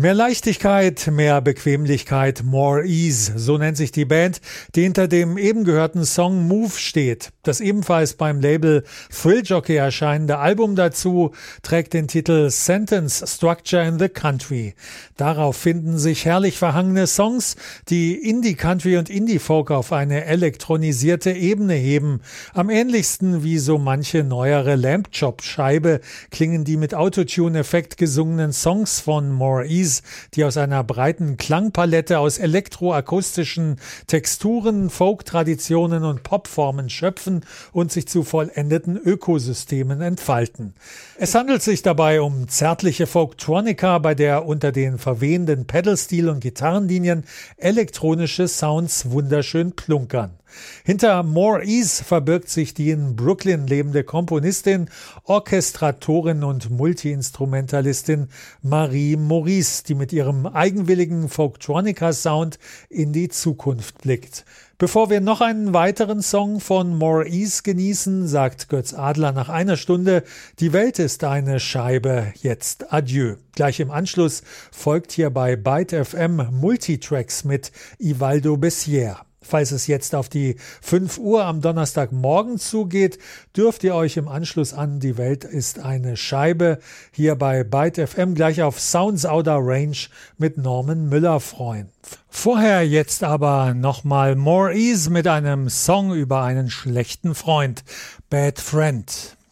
Mehr Leichtigkeit, mehr Bequemlichkeit, more ease, so nennt sich die Band, die hinter dem eben gehörten Song Move steht. Das ebenfalls beim Label Thrill Jockey erscheinende Album dazu trägt den Titel Sentence Structure in the Country. Darauf finden sich herrlich verhangene Songs, die Indie-Country und Indie-Folk auf eine elektronisierte Ebene heben. Am ähnlichsten wie so manche neuere Lamp-Chop-Scheibe klingen die mit Autotune-Effekt gesungenen Songs von More Ease, die aus einer breiten Klangpalette aus elektroakustischen Texturen, Folk-Traditionen und Popformen schöpfen und sich zu vollendeten Ökosystemen entfalten. Es handelt sich dabei um zärtliche Folktronica, bei der unter den verwehenden Pedalstil und Gitarrenlinien elektronische Sounds wunderschön plunkern. Hinter More Ease verbirgt sich die in Brooklyn lebende Komponistin, Orchestratorin und Multiinstrumentalistin Marie Maurice, die mit ihrem eigenwilligen Folktronica-Sound in die Zukunft blickt. Bevor wir noch einen weiteren Song von More Ease genießen, sagt Götz Adler nach einer Stunde, die Welt ist eine Scheibe, jetzt adieu. Gleich im Anschluss folgt hier bei Byte FM Multitracks mit Ivaldo Bessière. Falls es jetzt auf die 5 Uhr am Donnerstagmorgen zugeht, dürft ihr euch im Anschluss an Die Welt ist eine Scheibe hier bei Byte FM gleich auf Sounds Outer Range mit Norman Müller freuen. Vorher jetzt aber nochmal More Ease mit einem Song über einen schlechten Freund, Bad Friend.